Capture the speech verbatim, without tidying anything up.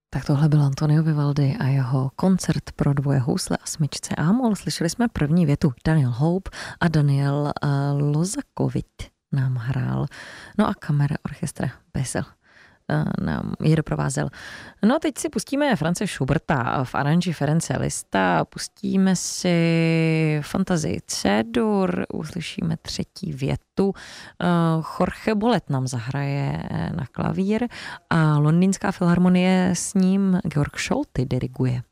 Tak tohle byl Antonio Vivaldi a jeho koncert pro dvoje housle a smyčce A-moll. Slyšeli jsme první větu. Daniel Hope a Daniel uh, Lozakovit nám hrál. No a kamera orchestra Bessel uh, nám je doprovázel. No a teď si pustíme Franze Schuberta v aranži Ference Lista, pustíme si Fantazii C-dur, uslyšíme třetí větu. Uh, Jorge Bolet nám zahraje na klavír a Londýnská filharmonie s ním Georg Scholty diriguje.